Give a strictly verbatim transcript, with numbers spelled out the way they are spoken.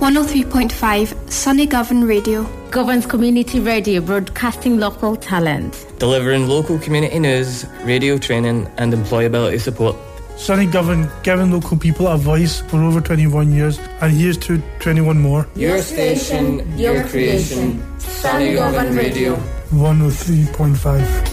one oh three point five Sunny Govan Radio. Govan's Community Radio, broadcasting local talent. Delivering local community news, radio training and employability support. Sunny Govan, giving local people a voice for over twenty-one years, and here's to twenty-one more. Your station, your creation, Sunny Govan Radio. one oh three point five.